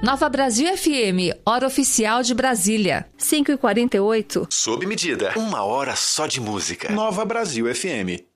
Nova Brasil FM, hora oficial de Brasília. 5h48. Sob medida, 1 hora só de música. Nova Brasil FM.